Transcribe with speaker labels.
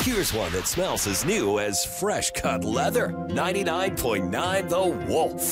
Speaker 1: Here's one that smells as new as fresh cut leather. 99.9 The Wolf.